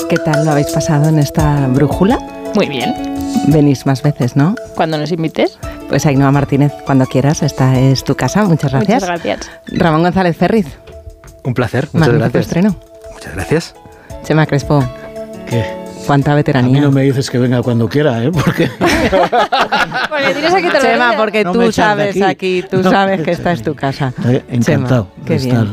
¿Qué tal lo habéis pasado en esta brújula? Muy bien. Venís más veces, ¿no? Cuando nos invites. Pues Ainhoa Martínez, cuando quieras, esta es tu casa. Muchas gracias. Muchas gracias. Ramón González Ferriz. Un placer, muchas Magnífico gracias. estreno. Muchas gracias. Chema Crespo. ¿Qué? Cuánta A veteranía. mí no me dices que venga cuando quiera, ¿eh? Porque Porque tienes aquí te lo Chema, digo. porque No tú me echas de sabes aquí. tú No sabes me que echas esta de es tu aquí. casa. estoy encantado Chema, qué de bien. estar